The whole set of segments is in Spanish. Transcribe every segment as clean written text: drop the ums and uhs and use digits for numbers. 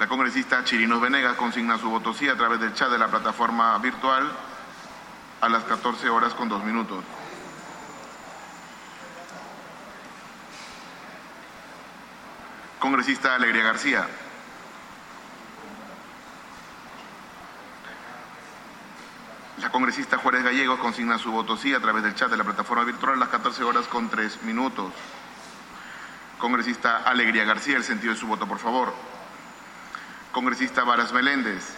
La congresista Chirinos Venegas consigna su voto sí a través del chat de la plataforma virtual a las 14:02. Congresista Alegría García. La congresista Juárez Gallegos consigna su voto sí a través del chat de la plataforma virtual a las 14:03. Congresista Alegría García, el sentido de su voto, por favor. Congresista Varas Meléndez.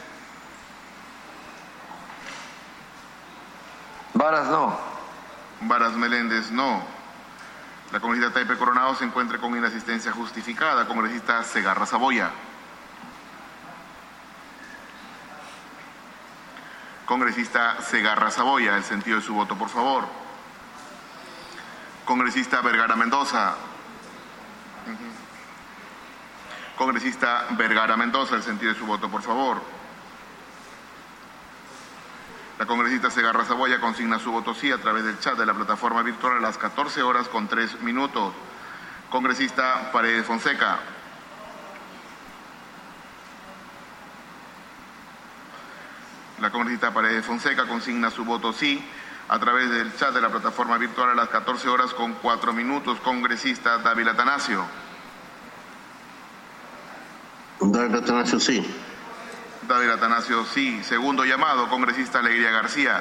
Varas no. Varas Meléndez no. La congresista Taipe Coronado se encuentra con inasistencia justificada. Congresista Segarra Saboya. Congresista Segarra Saboya, el sentido de su voto, por favor. Congresista Vergara Mendoza. Congresista Vergara Mendoza, el sentido de su voto, por favor. La congresista Segarra Saboya consigna su voto sí a través del chat de la plataforma virtual a las 14:03. Congresista Paredes Fonseca. La congresista Paredes Fonseca consigna su voto sí a través del chat de la plataforma virtual a las 14:04. Congresista Dávila Atanasio. Dávila Atanasio sí. Dávila Atanasio sí. Segundo llamado, congresista Alegría García.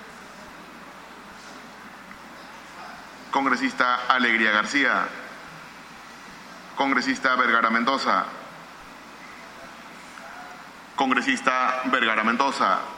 Congresista Alegría García. Congresista Vergara Mendoza. Congresista Vergara Mendoza.